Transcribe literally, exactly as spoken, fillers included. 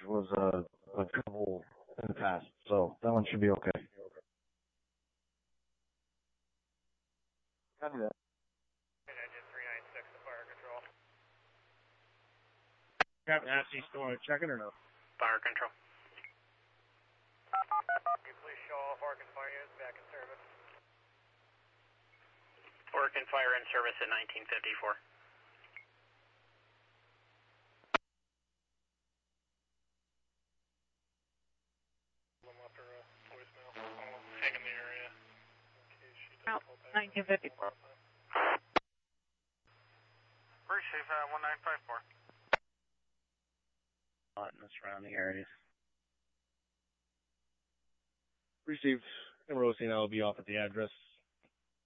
was uh, a trouble in the past, so that one should be okay. Copy that. Engine three nine six to fire control. Captain Ashley, still want to check it or no? Fire control. Can you please show all Orkin Fire units back in service? Orkin Fire in service at nineteen fifty-four. After a voicemail, I'll hang in the area in case she doesn't call back. nineteen fifty-four. First Chief, uh, one nine five four. Not in the surrounding areas. Received. Emerald I'll be off at the address